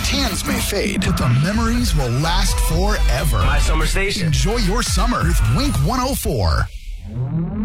tans may fade, but the memories will last forever. My summer station. Enjoy your summer with Wink 104.